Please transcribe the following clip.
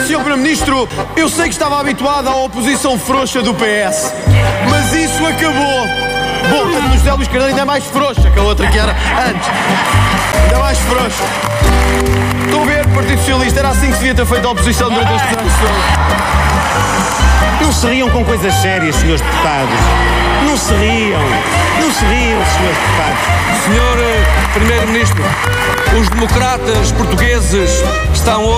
Sr. Primeiro-Ministro, eu sei que estava habituado à oposição frouxa do PS, mas isso acabou. Bom, a do José Luís Carneiro ainda é mais frouxa que a outra que era antes. Ainda mais frouxa. Estou a ver, Partido Socialista, era assim que se devia ter feito a oposição durante estes anos todos. Não se riam com coisas sérias, senhores deputados. Não se riam, senhores deputados. Senhor Primeiro-Ministro, os democratas portugueses estão hoje